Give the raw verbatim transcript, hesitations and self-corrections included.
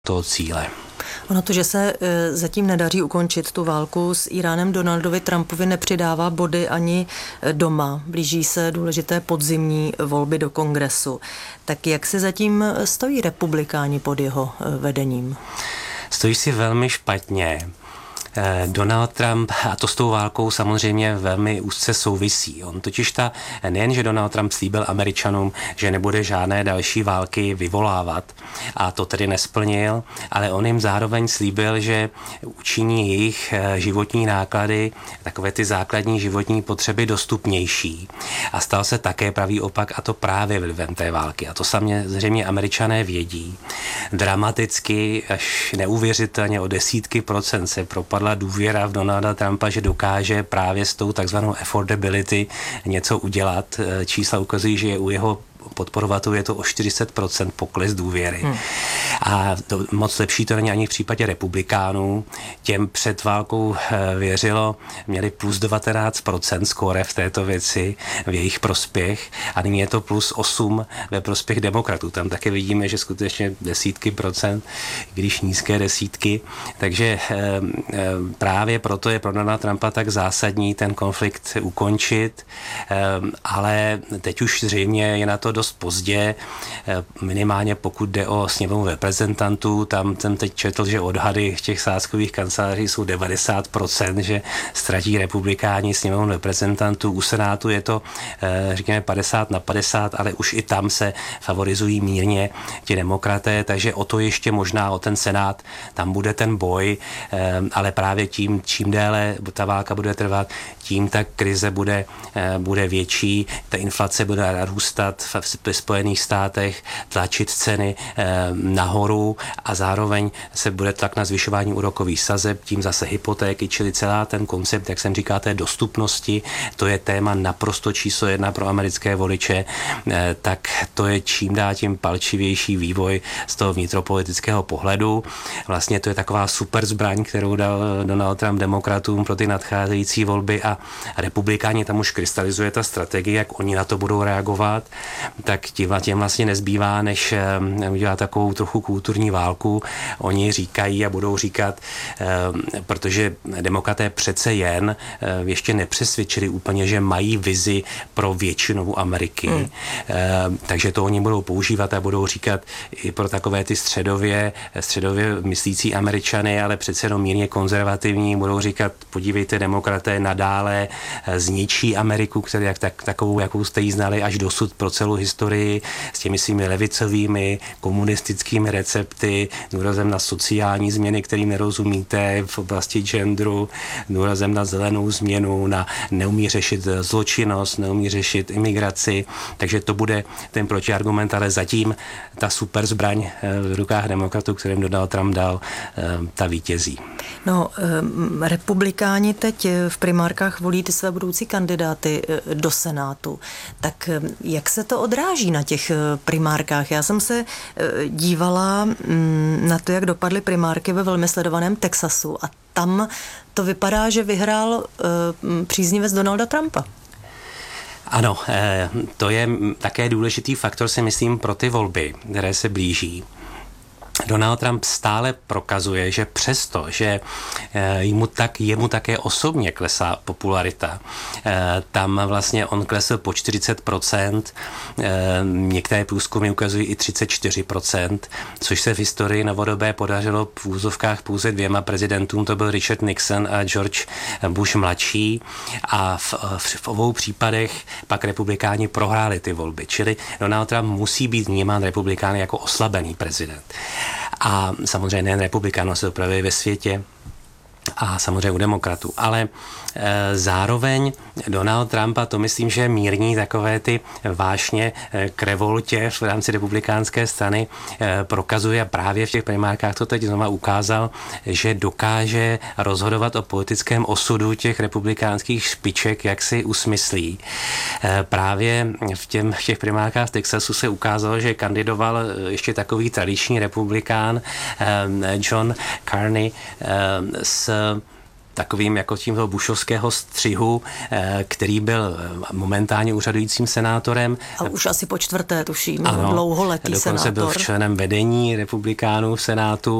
toho cíle. Ono to, že se e, zatím nedaří ukončit tu válku s Iránem, Donaldovi Trumpovi nepřidává body ani doma. Blíží se důležité podzimní volby do Kongresu. Tak jak se zatím stojí republikáni pod jeho vedením? Stojí si velmi špatně. Donald Trump, a to s tou válkou samozřejmě velmi úzce souvisí. On totiž ta, nejen, že Donald Trump slíbil Američanům, že nebude žádné další války vyvolávat, a to tedy nesplnil, ale on jim zároveň slíbil, že učiní jejich životní náklady, takové ty základní životní potřeby dostupnější. A stal se také pravý opak, a to právě vlivem té války. A to samozřejmě Američané vědí. Dramaticky, až neuvěřitelně o desítky procent se propadl důvěra v Donalda Trumpa, že dokáže právě s tou takzvanou affordability něco udělat. Čísla ukazují, že u jeho podporovatelů je to o čtyři sta procent pokles důvěry. Hmm. A to moc lepší to není ani v případě republikánů. Těm před válkou věřilo, měli plus devatenáct procent skóre v této věci v jejich prospěch a nyní je to plus osm ve prospěch demokratů. Tam také vidíme, že skutečně desítky procent, když nízké desítky. Takže právě proto je pro Donalda Trumpa tak zásadní ten konflikt ukončit, ale teď už zřejmě je na to dost pozdě, minimálně pokud jde o sněmovnu reprezentantů, tam jsem teď četl, že odhady těch sázkových kanceláří jsou devadesát procent, že ztratí republikáni sněmovnu reprezentantů, u Senátu je to, řekněme, padesát na padesát, ale už i tam se favorizují mírně ti demokraté, takže o to ještě možná, o ten Senát, tam bude ten boj, ale právě tím, čím déle ta válka bude trvat, tím ta krize bude, bude větší, ta inflace bude narůstat v Spojených státech, tlačit ceny nahoru a zároveň se bude tlak na zvyšování úrokových sazeb, tím zase hypotéky, čili celá ten koncept, jak jsem říkal, té dostupnosti, to je téma naprosto číslo jedna pro americké voliče, tak to je čím dál tím palčivější vývoj z toho vnitropolitického pohledu. Vlastně to je taková super zbraň, kterou dal Donald Trump demokratům pro ty nadcházející volby a republikáni tam už krystalizuje ta strategie, jak oni na to budou reagovat, tak těm vlastně nezbývá, než udělat takovou trochu kulturní válku. Oni říkají a budou říkat, protože demokraté přece jen ještě nepřesvědčili úplně, že mají vizi pro většinovou Ameriky. Hmm. Takže to oni budou používat a budou říkat i pro takové ty středově, středově myslící Američany, ale přece jenom mírně konzervativní, budou říkat, podívejte, demokraté nadále zničí Ameriku, který jak tak, takovou, jakou jste ji znali až dosud pro celou historii, s těmi svými levicovými, komunistickými recepty, důrazem na sociální změny, kterým nerozumíte, v oblasti genderu, důrazem na zelenou změnu, na neumí řešit zločinnost, neumí řešit imigraci, takže to bude ten protiargument, ale zatím ta super zbraň v rukách demokratů, kterým Donald Trump dal, ta vítězí. No, republikáni teď v primárkách volí ty své budoucí kandidáty do Senátu. Tak jak se to odráží na těch primárkách? Já jsem se dívala na to, jak dopadly primárky ve velmi sledovaném Texasu a tam to vypadá, že vyhrál příznivec Donalda Trumpa. Ano, to je také důležitý faktor, si myslím, pro ty volby, které se blíží. Donald Trump stále prokazuje, že přesto, že jemu, tak, jemu také osobně klesá popularita, tam vlastně on klesl po čtyřicet procent, některé průzkumy ukazují i třicet čtyři procent, což se v historii novodobé podařilo v úzovkách pouze dvěma prezidentům, to byl Richard Nixon a George Bush mladší, a v, v obou případech pak republikáni prohráli ty volby, čili Donald Trump musí být vnímán republikány jako oslabený prezident. A samozřejmě nejen republikánů se dopravuje ve světě a samozřejmě u demokratů, ale e, zároveň Donald Trump, a to myslím, že mírní takové ty vášně e, k revoltě v rámci republikánské strany e, prokazuje, a právě v těch primárkách to teď znova ukázal, že dokáže rozhodovat o politickém osudu těch republikánských špiček, jak si usmyslí. E, právě v, těm, v těch primárkách v Texasu se ukázalo, že kandidoval ještě takový tradiční republikán e, John Carney e, s takovým jako tímto bušovského střihu, který byl momentálně úřadujícím senátorem. A už asi po čtvrté, tuším, ano, dlouholetý dokonce senátor. byl členem vedení republikánů v Senátu.